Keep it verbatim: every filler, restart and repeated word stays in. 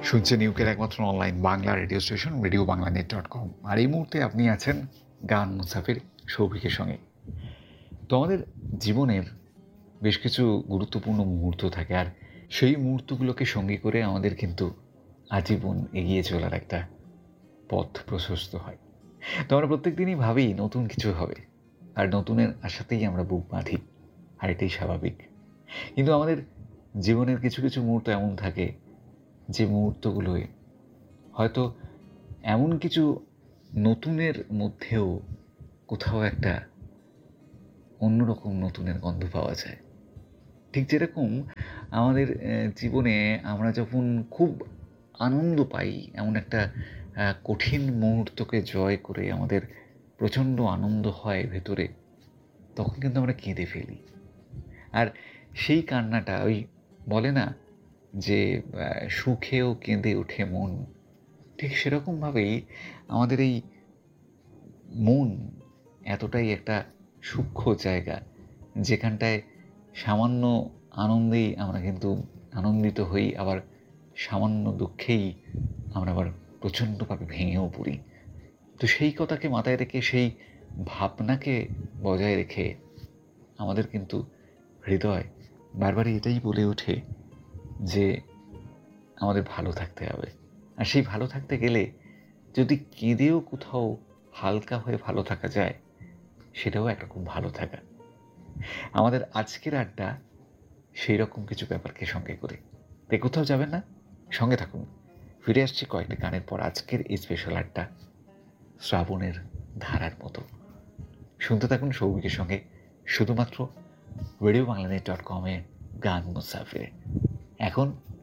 শুনছেন ইউকের একমাত্র online Bangla radio station radio Bangla net dot com. আর এই মুহূর্তে আপনি আছেন গান মুসাফির সৌভিকের সঙ্গে। তো আমাদের জীবনের বেশ কিছু গুরুত্বপূর্ণ মুহূর্ত থাকে, আর সেই মুহূর্তগুলোকে সঙ্গী করে আমাদের কিন্তু আজীবন এগিয়ে চলার একটা পথ প্রশস্ত হয়। তো আমরা প্রত্যেক দিনই ভাবি নতুন কিছু হবে, আর নতুনের আশাতেই আমরা বুক বাঁধি, আর এটাই স্বাভাবিক। কিন্তু আমাদের জীবনের কিছু কিছু মুহূর্ত এমন থাকে যে মুহূর্তগুলোয় হয়তো এমন কিছু নতুনের মধ্যেও কোথাও একটা অন্যরকম নতুনের গন্ধ পাওয়া যায়। ঠিক যেরকম আমাদের জীবনে আমরা যখন খুব আনন্দ পাই, এমন একটা কঠিন মুহূর্তকে জয় করে আমাদের প্রচণ্ড আনন্দ হয় ভেতরে, তখন কিন্তু আমরা কেঁদে ফেলি। আর সেই কান্নাটা ওই বলে না যে সুখেও কেঁদে ওঠে মন, ঠিক সেরকমভাবেই আমাদের এই মন এতটাই একটা সূক্ষ্ম জায়গা, যেখানটায় সামান্য আনন্দেই আমরা কিন্তু আনন্দিত হই, আবার সামান্য দুঃখেই আমরা আবার প্রচণ্ডভাবে ভেঙেও পড়ি। তো সেই কথাকে মাথায় রেখে, সেই ভাবনাকে বজায় রেখে আমাদের কিন্তু হৃদয় বারবারই এটাই বলে ওঠে যে আমাদের ভালো থাকতে হবে। আর সেই ভালো থাকতে গেলে যদি কেঁদেও কোথাও হালকা হয়ে ভালো থাকা যায়, সেটাও একরকম ভালো থাকা। আমাদের আজকের আড্ডা সেই রকম কিছু ব্যাপারকে সঙ্গে করে। তাই কোথাও যাবেন না, সঙ্গে থাকুন। ফিরে আসছি কয়েকটা গানের পর আজকের এই স্পেশাল আড্ডা শ্রাবণের ধারার মতো। শুনতে থাকুন সৌভিকের সঙ্গে, শুধুমাত্র রেডিও বাংলা নেট ডট কমে গান মুসাফিরে। এখন